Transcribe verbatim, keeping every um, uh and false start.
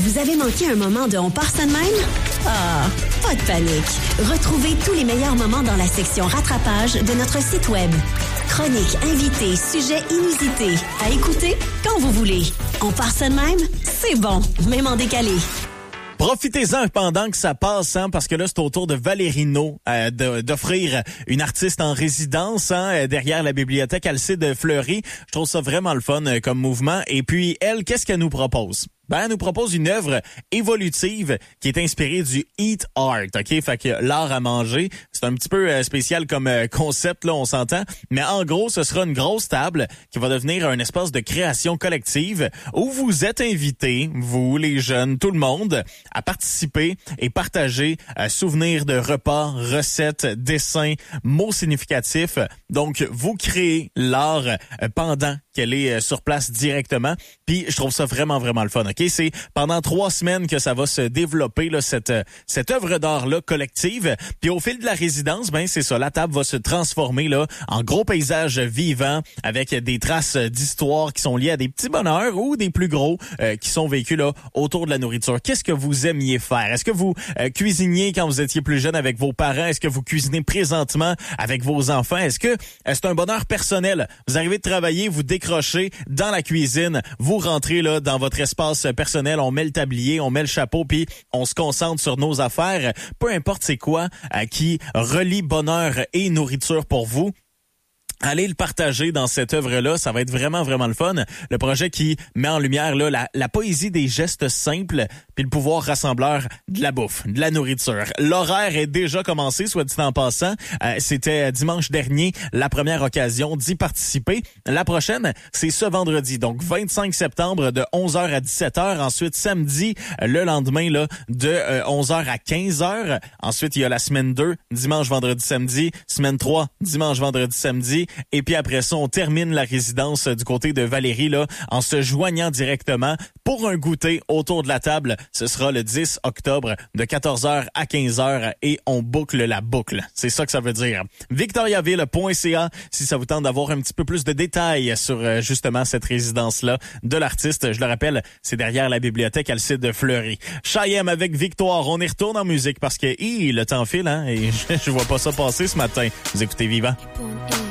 Vous avez manqué un moment de On part ça de même? Ah, pas de panique. Retrouvez tous les meilleurs moments dans la section rattrapage de notre site web. Chroniques, invités, sujets inusités. À écouter quand vous voulez. On part ça de même? C'est bon, même en décalé. Profitez-en pendant que ça passe, hein, parce que là, c'est au tour de Valérie Naud euh, de, d'offrir une artiste en résidence hein, derrière la bibliothèque Alcide Fleury. Je trouve ça vraiment le fun euh, comme mouvement. Et puis, elle, qu'est-ce qu'elle nous propose? Ben, elle nous propose une œuvre évolutive qui est inspirée du Eat Art, OK? Fait que l'art à manger, c'est un petit peu euh, spécial comme euh, concept, là, on s'entend. Mais en gros, ce sera une grosse table qui va devenir un espace de création collective où vous êtes invités, vous, les jeunes, tout le monde, à participer et partager euh, souvenirs de repas, recettes, dessins, mots significatifs. Donc, vous créez l'art euh, pendant qu'elle est euh, sur place directement. Puis, je trouve ça vraiment, vraiment le fun, OK? C'est pendant trois semaines que ça va se développer, là, cette, cette œuvre d'art-là collective. Puis au fil de la résidence, ben c'est ça, la table va se transformer là en gros paysage vivant avec des traces d'histoire qui sont liées à des petits bonheurs ou des plus gros euh, qui sont vécus là autour de la nourriture. Qu'est-ce que vous aimiez faire? Est-ce que vous euh, cuisiniez quand vous étiez plus jeune avec vos parents? Est-ce que vous cuisinez présentement avec vos enfants? Est-ce que euh, c'est un bonheur personnel? Vous arrivez de travailler, vous décrochez dans la cuisine, vous rentrez là dans votre espace personnel, on met le tablier, on met le chapeau, puis on se concentre sur nos affaires. Peu importe c'est quoi euh, qui relie bonheur et nourriture pour vous. Allez le partager dans cette œuvre-là, ça va être vraiment, vraiment le fun. Le projet qui met en lumière là la, la poésie des gestes simples puis le pouvoir rassembleur de la bouffe, de la nourriture. L'horaire est déjà commencé, soit dit en passant. Euh, c'était dimanche dernier la première occasion d'y participer. La prochaine, c'est ce vendredi, donc vingt-cinq septembre de onze heures à dix-sept heures. Ensuite, samedi, le lendemain là de euh, onze heures à quinze heures. Ensuite, il y a la semaine deux, dimanche, vendredi, samedi. Semaine trois, dimanche, vendredi, samedi. Et puis après ça, on termine la résidence du côté de Valérie là en se joignant directement pour un goûter autour de la table. Ce sera le dix octobre de quatorze heures à quinze heures et on boucle la boucle. C'est ça que ça veut dire. victoriaville point c a si ça vous tente d'avoir un petit peu plus de détails sur euh, justement cette résidence-là de l'artiste. Je le rappelle, c'est derrière la bibliothèque Alcide Fleury. Cheyenne avec Victoire. On y retourne en musique parce que hi, le temps file hein, et je, je vois pas ça passer ce matin. Vous écoutez Vivant.